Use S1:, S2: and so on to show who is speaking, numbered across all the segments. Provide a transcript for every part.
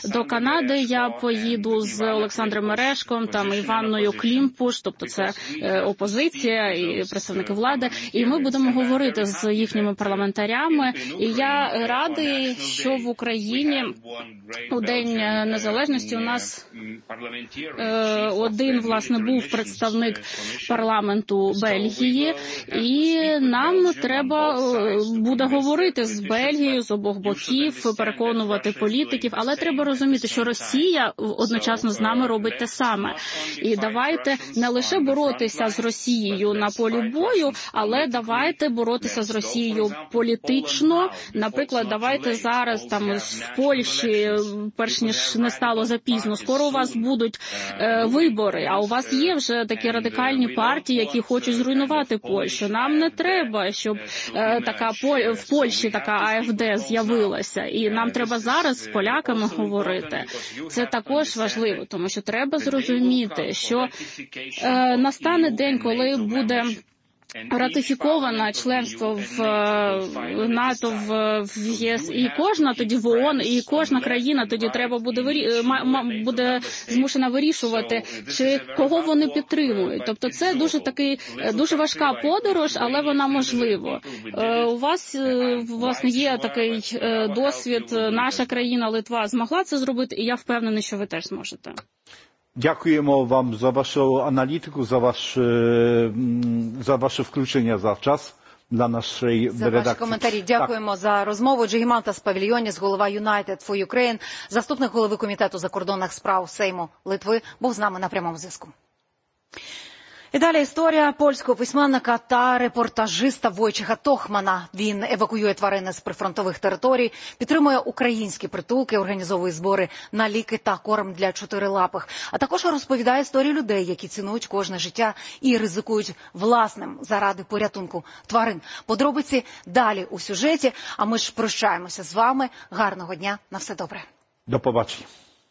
S1: До Канади я поїду з Олександром Мережком, там Іванною Клімпуш, тобто це опозиція і представники влади, і ми будемо говорити з їхніми парламентарями. І я радий, що в Україні у День Незалежності у нас один, власне, був представник парламенту Бельгії, і нам треба буде говорити з Бельгією з обох боків, переконувати політиків, але треба розуміти, що Росія одночасно з нами робить те саме. І давайте не лише боротися з Росією на полі бою, але давайте боротися з Росією політично. Наприклад, давайте зараз там в Польщі, перш ніж не стало запізно, скоро у вас будуть вибори, а у вас є вже такі радикальні партії, які хочуть зруйнувати Польщу. Нам не треба, щоб в Польщі така АФД з'явилася. І нам треба зараз з поляками говорити. Це також важливо, тому що треба зрозуміти, що настане день, коли буде ратифіковано членство в НАТО, в ЄС, і кожна тоді в ООН, і кожна країна тоді треба буде змушена вирішувати, чи кого вони підтримують. Тобто це дуже важка подорож, але вона можлива. У вас, власне, є такий досвід, наша країна, Литва, змогла це зробити, і я впевнений, що ви теж зможете.
S2: Дякуємо вам за вашу аналітику, за ваше включення завчас для нашої редакції.
S3: За ваші коментарі. Дякуємо за розмову. Джигімантас Павільйоніс, голова United for Ukraine, заступник голови Комітету закордонних справ Сейму Литви, був з нами на прямому зв'язку. І далі історія польського письменника та репортажиста Войчеха Тохмана. Він евакуює тварини з прифронтових територій, підтримує українські притулки, організовує збори на ліки та корм для чотирилапих. А також розповідає історії людей, які цінують кожне життя і ризикують власним заради порятунку тварин. Подробиці далі у сюжеті, а ми ж прощаємося з вами. Гарного дня, на все добре.
S2: До побачення.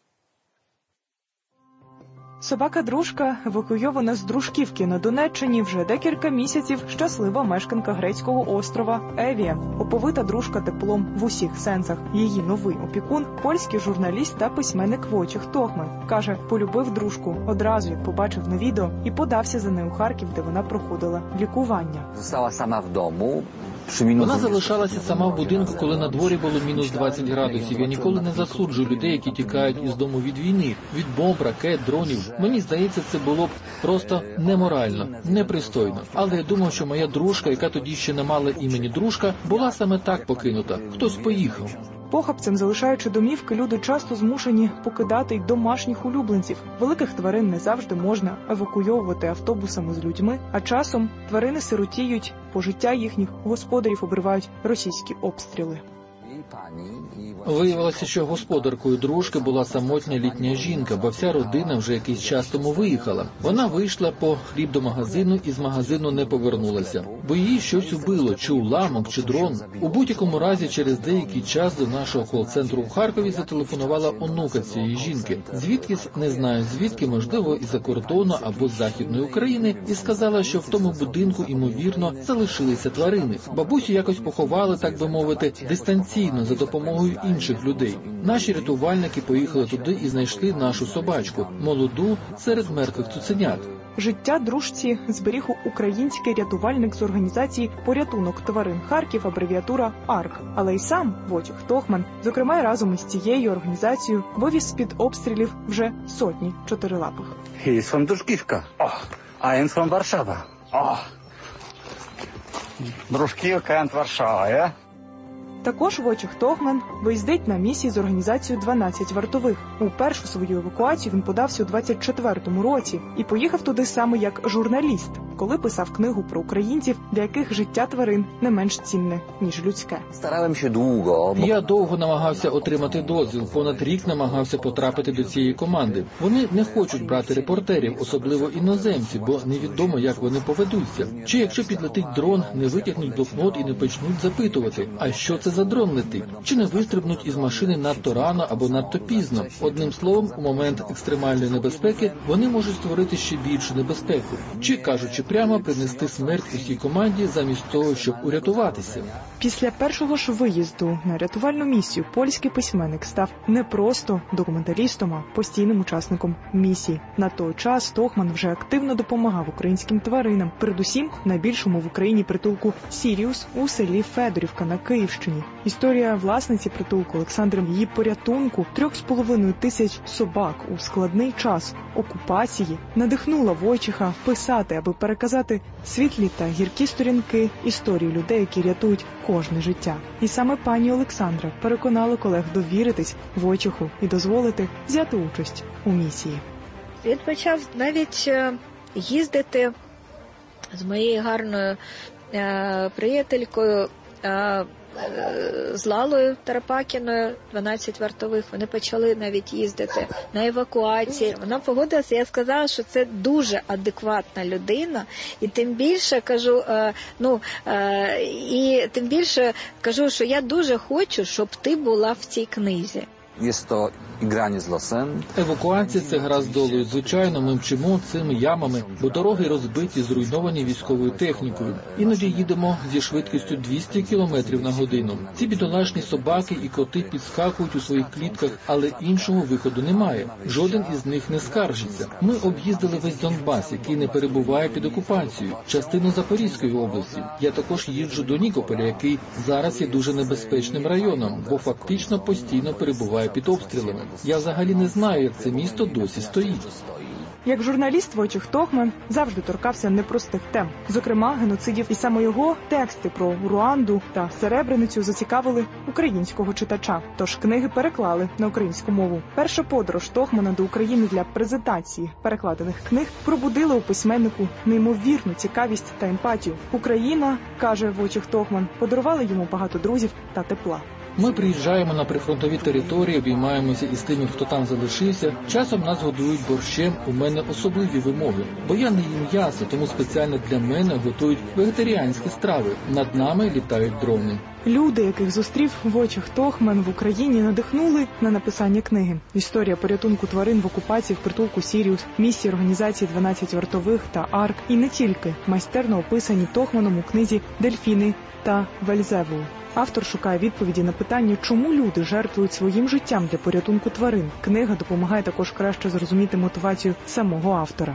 S4: Собака-дружка, евакуйована з Дружківки на Донеччині, вже декілька місяців щаслива мешканка грецького острова Евія. Оповита дружка теплом в усіх сенсах. Її новий опікун – польський журналіст та письменник Войчех Тохман. Каже, полюбив дружку одразу, як побачив на відео, і подався за нею у Харків, де вона проходила лікування.
S5: Została sama w domu.
S6: Вона залишалася сама в будинку, коли на дворі було мінус 20 градусів. Я ніколи не засуджую людей, які тікають із дому від війни, від бомб, ракет, дронів. Мені здається, це було б просто неморально, непристойно. Але я думав, що моя дружка, яка тоді ще не мала імені дружка, була саме так покинута. Хтось поїхав.
S4: Похабцем, залишаючи домівки, люди часто змушені покидати й домашніх улюбленців. Великих тварин не завжди можна евакуйовувати автобусами з людьми, а часом тварини сиротіють, пожиття їхніх господарів обривають російські обстріли.
S6: Виявилося, що господаркою дружки була самотня літня жінка, бо вся родина вже якийсь час тому виїхала. Вона вийшла по хліб до магазину і з магазину не повернулася, бо її щось убило, чи уламок, чи дрон. У будь-якому разі, через деякий час до нашого кол-центру в Харкові зателефонувала онука цієї жінки. Звідкись, не знаю звідки, можливо, із-за кордону або з Західної України, і сказала, що в тому будинку, ймовірно, залишилися тварини. Бабусю якось поховали, так би мовити, дистанційно, за допомогою інших людей. Наші рятувальники поїхали туди і знайшли нашу собачку, молоду, серед мертвих цуценят.
S4: Життя дружці зберіг український рятувальник з організації «Порятунок тварин Харків», абревіатура АРК. Але й сам Войчех Тохман, зокрема, разом із цією організацією вивіз з-під обстрілів вже сотні чотирилапих.
S5: He's from Дружківка. I am from Варшава. Дружківка and Варшава,
S4: Також Войчех Тохман виїздить на місії з організацією «12 вартових». У першу свою евакуацію він подався у 24-му році і поїхав туди саме як журналіст, коли писав книгу про українців, для яких життя тварин не менш цінне, ніж людське.
S6: Я довго намагався отримати дозвіл, понад рік намагався потрапити до цієї команди. Вони не хочуть брати репортерів, особливо іноземців, бо невідомо, як вони поведуться. Чи якщо підлетить дрон, не витягнуть блокнот і не почнуть запитувати, а що це за дрон летить? Чи не вистрибнуть із машини надто рано або надто пізно? Одним словом, у момент екстремальної небезпеки вони можуть створити ще більшу небезпеку. Чи, кажучи прямо принести смерть усій команді замість того, щоб урятуватися.
S4: Після першого ж виїзду на рятувальну місію польський письменник став не просто документалістом, а постійним учасником місії. На той час Тохман вже активно допомагав українським тваринам, передусім найбільшому в Україні притулку «Сіріус» у селі Федорівка на Київщині. Історія власниці притулку Олександри, її порятунку 3,5 тисяч собак у складний час окупації надихнула Войчеха писати, аби переказати світлі та гіркі сторінки історії людей, які рятують кожне життя. І саме пані Олександра переконала колег довіритись Войчеху і дозволити взяти участь у місії.
S7: Він почав навіть їздити з моєю гарною приятелькою, з Лалою Тарапакіною, 12 вартових, вони почали навіть їздити на евакуації. Вона погодилася, я сказала, що це дуже адекватна людина, і тим більше кажу, що я дуже хочу, щоб ти була в цій книзі.
S5: Jest to igranie z losem.
S6: Евакуація – це гра з долею. Звичайно, ми мчимо цими ямами, бо дороги розбиті, зруйновані військовою технікою. Іноді їдемо зі швидкістю 200 км на годину. Ці бідолашні собаки і коти підскакують у своїх клітках, але іншого виходу немає. Жоден із них не скаржиться. Ми об'їздили весь Донбас, який не перебуває під окупацією, частину Запорізької області. Я також їжджу до Нікополя, який зараз є дуже небезпечним районом, бо фактично постійно перебуває під обстрілами. Я взагалі не знаю, як це місто досі стоїть.
S4: Як журналіст Войчех Тохман завжди торкався непростих тем. Зокрема, геноцидів, і саме його тексти про Руанду та Серебреницю зацікавили українського читача. Тож книги переклали на українську мову. Перша подорож Тохмана до України для презентації перекладених книг пробудила у письменнику неймовірну цікавість та емпатію. Україна, каже Войчех Тохман, подарувала йому багато друзів та тепла.
S6: Ми приїжджаємо на прифронтові території, обіймаємося із тими, хто там залишився. Часом нас годують борщем, у мене особливі вимоги. Бо я не їм м'ясо, тому спеціально для мене готують вегетаріанські страви. Над нами літають дрони.
S4: Люди, яких зустрів Войчех Тохман в Україні, надихнули на написання книги. Історія порятунку тварин в окупації в притулку «Сіріус», місії організації «12 вартових» та «Арк». І не тільки. Майстерно описані Тохманом у книзі «Дельфіни» та «Вельзевул». Автор шукає відповіді на питання, чому люди жертвують своїм життям для порятунку тварин. Книга допомагає також краще зрозуміти мотивацію самого автора.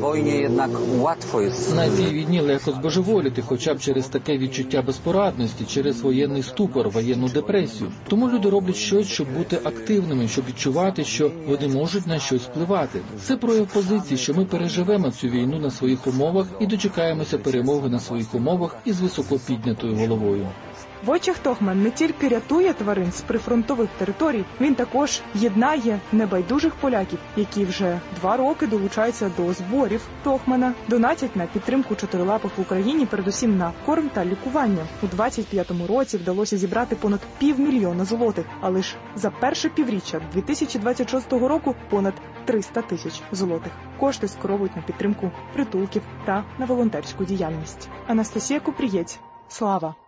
S6: На цій війні легко збожеволіти, хоча б через таке відчуття безпорадності, через воєнний ступор, воєнну депресію. Тому люди роблять щось, щоб бути активними, щоб відчувати, що вони можуть на щось впливати. Це прояв позиції, що ми переживемо цю війну на своїх умовах і дочекаємося перемоги на своїх умовах із високо піднятою головою.
S4: Войчех Тохман не тільки рятує тварин з прифронтових територій, він також єднає небайдужих поляків, які вже 2 роки долучаються до зборів Тохмана, донатять на підтримку чотирилапих в Україні, передусім на корм та лікування. У 25-му році вдалося зібрати понад 500 000 злотих, а лише за перше півріччя 2026 року понад 300 тисяч злотих. Кошти скеровують на підтримку притулків та на волонтерську діяльність. Анастасія Купрієць. Слава!